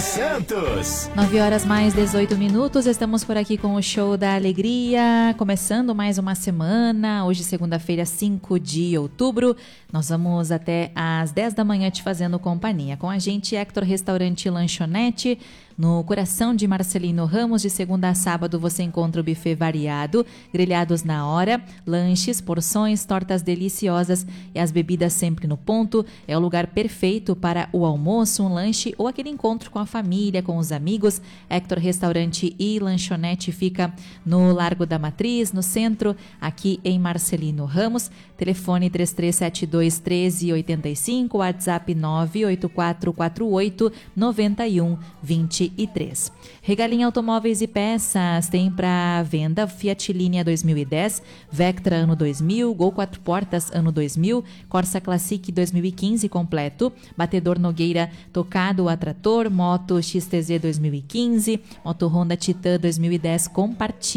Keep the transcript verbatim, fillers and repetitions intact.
Santos. nove horas mais dezoito minutos, estamos por aqui com o Show da Alegria, começando mais uma semana, hoje segunda-feira, cinco de outubro, nós vamos até às dez da manhã te fazendo companhia. Com a gente, Hector Restaurante e Lanchonete, no coração de Marcelino Ramos, de segunda a sábado você encontra o buffet variado, grelhados na hora, lanches, porções, tortas deliciosas e as bebidas sempre no ponto. É o lugar perfeito para o almoço, um lanche ou aquele encontro com a família, com os amigos. Hector Restaurante e Lanchonete fica no Largo da Matriz, no centro, aqui em Marcelino Ramos. Telefone três três sete dois, um três oito cinco, WhatsApp nove oito quatro quatro oito, nove um dois três. Regalinha Automóveis e Peças tem para venda Fiat Linea dois mil e dez, Vectra ano dois mil, Gol quatro portas ano dois mil, Corsa Classic dois mil e quinze completo, Batedor Nogueira tocado a trator, Moto X T Z dois mil e quinze, Moto Honda Titan dois mil e dez compartilhado.